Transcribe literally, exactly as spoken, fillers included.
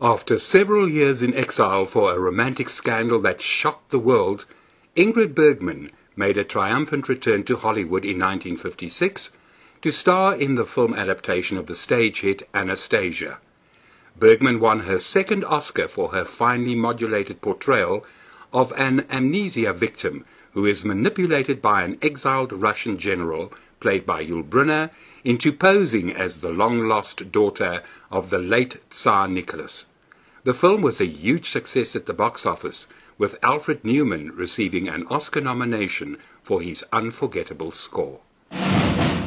After several years in exile for a romantic scandal that shocked the world, Ingrid Bergman made a triumphant return to Hollywood in nineteen fifty-six to star in the film adaptation of the stage hit Anastasia. Bergman won her second Oscar for her finely modulated portrayal of an amnesia victim who is manipulated by an exiled Russian general, played by Yul Brynner, into posing as the long-lost daughter of the late Tsar Nicholas. The film was a huge success at the box office, with Alfred Newman receiving an Oscar nomination for his unforgettable score.